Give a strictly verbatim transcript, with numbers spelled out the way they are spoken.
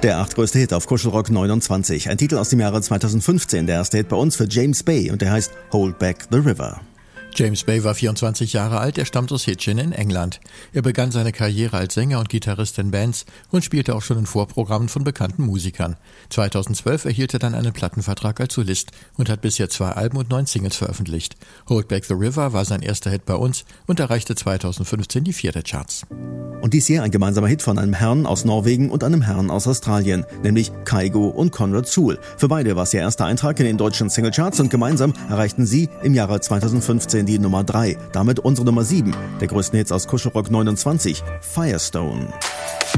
Der achtgrößte Hit auf Kuschelrock neunundzwanzig. Ein Titel aus dem Jahre zweitausendfünfzehn, der erste Hit bei uns für James Bay und der heißt Hold Back the River. James Bay war vierundzwanzig Jahre alt, er stammt aus Hitchin in England. Er begann seine Karriere als Sänger und Gitarrist in Bands und spielte auch schon in Vorprogrammen von bekannten Musikern. zweitausendzwölf erhielt er dann einen Plattenvertrag als Solist und hat bisher zwei Alben und neun Singles veröffentlicht. Hold Back the River war sein erster Hit bei uns und erreichte zweitausendfünfzehn die vier der Charts. Und dies hier ein gemeinsamer Hit von einem Herrn aus Norwegen und einem Herrn aus Australien, nämlich Kygo und Conrad Sewell. Für beide war es ihr erster Eintrag in den deutschen Singlecharts und gemeinsam erreichten sie im Jahre zweitausendfünfzehn die Nummer drei, damit unsere Nummer sieben der größten Hits aus Kuschelrock neunundzwanzig, Firestone.